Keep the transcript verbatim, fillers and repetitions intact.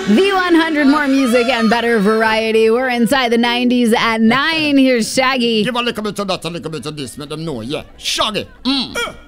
V one hundred, more music and better variety. We're inside the nineties at nine. Here's Shaggy. Give a little bit of that, a little bit of this, let them know, yeah. Shaggy. Mm. Uh.